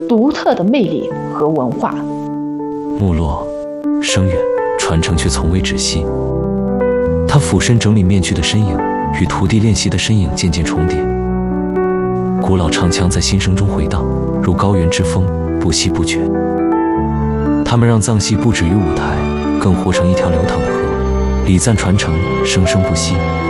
独特的魅力和文化。 没落声远，传承却从未止息。他俯身整理面具的身影，与徒弟练习的身影渐渐重叠。古老唱腔在心声中回荡，如高原之风，不息不绝。他们让藏戏不止于舞台，更活成一条流淌的河，礼赞传承，生生不息。